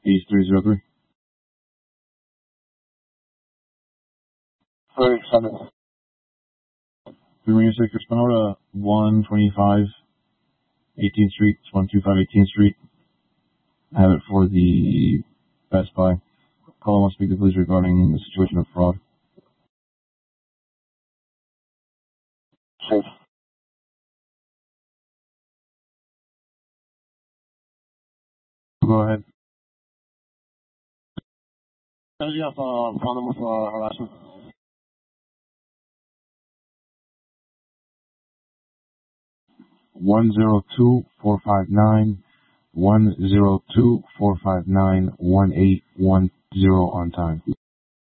East 303. 37. 316 Espanola, 125 18th Street. It's 125 18th Street. I have it for the Best Buy. Call and speak to police regarding the situation of fraud. Safe. Go ahead. Does you have found him with harassment? One zero two 459 102 459 1810 on time.